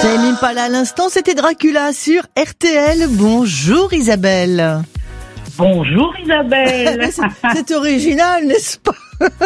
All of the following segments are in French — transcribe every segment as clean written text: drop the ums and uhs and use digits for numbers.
Tame Impala à l'instant, c'était Dracula sur RTL. Bonjour Isabelle. Bonjour Isabelle. C'est original, n'est-ce pas?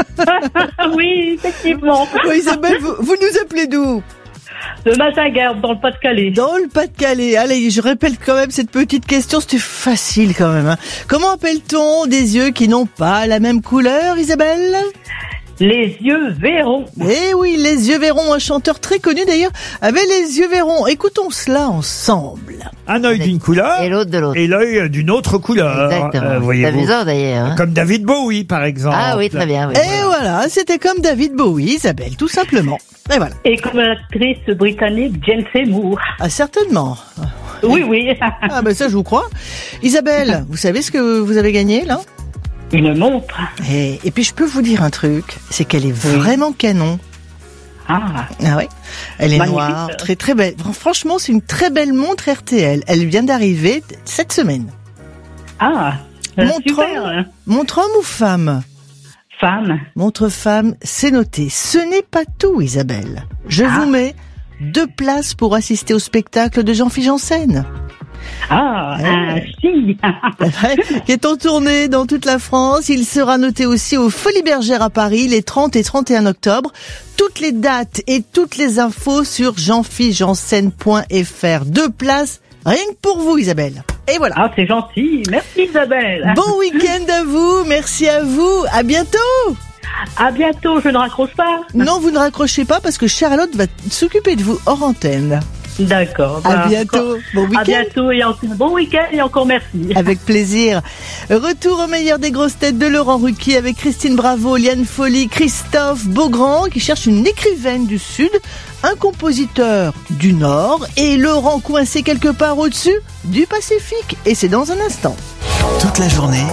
Oui, effectivement. Bon, Isabelle, vous nous appelez d'où? De Massaguerbe, dans le Pas-de-Calais. Dans le Pas-de-Calais. Allez, je répète quand même cette petite question, c'était facile quand même. Hein. Comment appelle-t-on des yeux qui n'ont pas la même couleur, Isabelle? Les yeux verrons. Eh oui, les yeux verrons, un chanteur très connu d'ailleurs, avait les yeux verrons. Écoutons cela ensemble. Un œil d'une couleur et l'autre de l'autre. et l'œil d'une autre couleur. Exactement. C'est Voyez-vous. amusant d'ailleurs. Hein. Comme David Bowie, par exemple. Ah oui, très bien. Oui. Et voilà, c'était comme David Bowie, Isabelle, tout simplement. Et voilà. Et comme l'actrice britannique Jane Seymour. Ah, certainement. Oui, oui. Ah ben ça, je vous crois. Isabelle, vous savez ce que vous avez gagné là? Une montre. Et puis je peux vous dire un truc, c'est qu'elle est vraiment canon. Ah, Ah ouais, elle est magnifique. noire, très très belle. Franchement, c'est une très belle montre RTL. Elle vient d'arriver cette semaine. Ah, Montre super. Montre homme ou femme? Femme. Montre femme, c'est noté. Ce n'est pas tout, Isabelle. Je vous mets 2 places pour assister au spectacle de Jean-Philippe Janssen. Ah, un signe. Qui est en tournée dans toute la France. Il sera noté aussi aux Folies Bergères à Paris les 30 et 31 octobre. Toutes les dates et toutes les infos sur jeanphilijanssen.fr. 2 places, rien que pour vous, Isabelle. Et voilà. Ah, c'est gentil. Merci Isabelle. Bon week-end à vous, merci à vous, à bientôt. À bientôt, je ne raccroche pas. Non, vous ne raccrochez pas parce que Charlotte va s'occuper de vous hors antenne. D'accord. À bientôt, bon week-end. À bientôt et encore bon week-end et encore merci. Avec plaisir. Retour au meilleur des grosses têtes de Laurent Ruquier avec Christine Bravo, Liane Folly, Christophe Beaugrand qui cherche une écrivaine du Sud, un compositeur du Nord et Laurent coincé quelque part au-dessus du Pacifique. Et c'est dans un instant. Toute la journée,